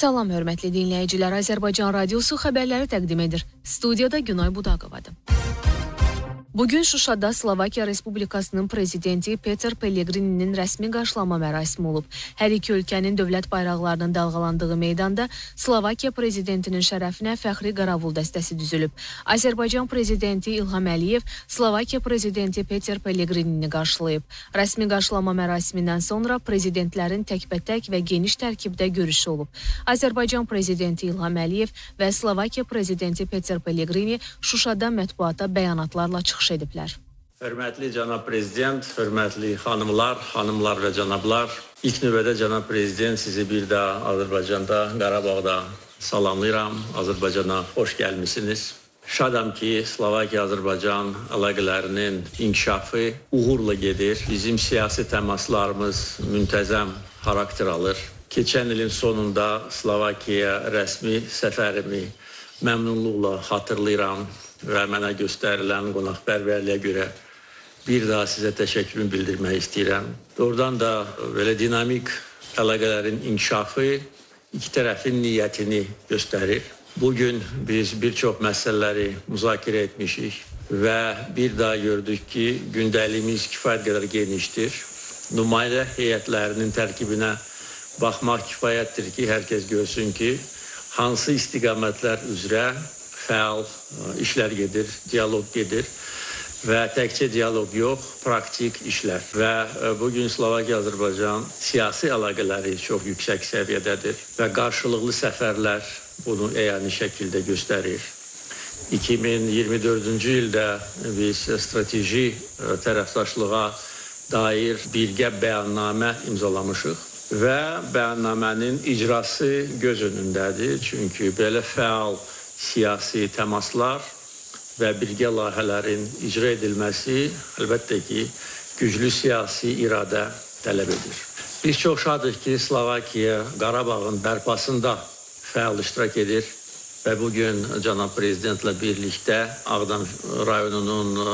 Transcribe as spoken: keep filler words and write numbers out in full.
Salam hörmətli dinləyicilər, Azərbaycan Radiosu xəbərləri təqdim edir. Studiyada Günay Budaqovadır. Bugün Şuşada Slovakiya Respublikasının prezidenti Peter Pellegrini'nin rəsmi qarşılama mərasimi olub. Hər iki ölkənin dövlət bayraqlarının dalğalandığı meydanda Slovakiya prezidentinin şərəfinə fəxri qaravul dəstəsi düzülüb. Azərbaycan prezidenti İlham Əliyev Slovakiya prezidenti Peter Pellegrini'ni qarşılayıb. Rəsmi qarşılama mərasimindən sonra prezidentlərin təkbətək və geniş tərkibdə görüşü olub. Azərbaycan prezidenti İlham Əliyev və Slovakiya prezidenti Peter Pellegrini Şuşada mətbuata bəyanatlarla çıxış ediblər. Hörmətli cənab prezident, hörmətli xanımlar, xanımlar və cənablar, ilk növbədə cənab prezident sizi bir daha Azərbaycanda, Qarabağda salamlayıram. Azərbaycana xoş gəlmisiniz. Şadam ki, Slovakiya-Azərbaycan əlaqələrinin inkişafı uğurla gedir. Bizim siyasi təmaslarımız müntəzəm xarakter alır. Keçən ilin sonunda Slovakiyaya rəsmi səfərimi məmnunluqla xatırlayıram və mənə göstərilən qonaqpərvərliyə görə bir daha sizə təşəkkürümü bildirmək istəyirəm. Doğrudan da belə dinamik əlaqələrin inkişafı iki tərəfin niyyətini göstərir. Bugün biz bir çox məsələləri müzakirə etmişik və bir daha gördük ki, gündəliyimiz kifayət qədər genişdir. Nümayəndə heyətlərinin tərkibinə baxmaq kifayətdir ki, hər kəs görsün ki, hansı istiqamətlər üzrə fəal işlər gedir, dialoq gedir və təkcə dialoq yox, praktik işlər. Və bugün Slovakiya-Azərbaycan siyasi əlaqələri çox yüksək səviyyədədir və qarşılıqlı səfərlər bunu əyani şəkildə göstərir. iki min iyirmi dördüncü ildə biz strateji tərəfdaşlığa dair birgə bəyannamə imzalamışıq və bəyannamənin icrası göz önündədir. Çünki belə fəal siyasi təmaslar və birgə layihələrin icra edilməsi əlbəttə ki, güclü siyasi iradə tələb edir. Biz çox şadıq ki, Slovakiya Qarabağın bərpasında fəal iştirak edir və bugün cənab prezidentlə birlikdə Ağdam rayonunun